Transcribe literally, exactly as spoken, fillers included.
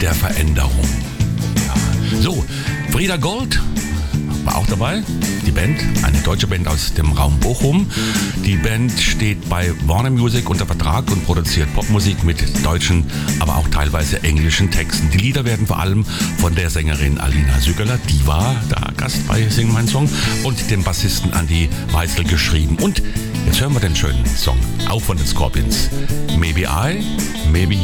der Veränderung. Ja. So, Frieda Gold war auch dabei. Die Band, eine deutsche Band aus dem Raum Bochum. Die Band steht bei Warner Music unter Vertrag und produziert Popmusik mit deutschen, aber auch teilweise englischen Texten. Die Lieder werden vor allem von der Sängerin Alina Süggeler, die war da Gast bei Sing Mein Song, und dem Bassisten Andi Weisel geschrieben. Und jetzt hören wir den schönen Song, auch von den Scorpions. Maybe I, Maybe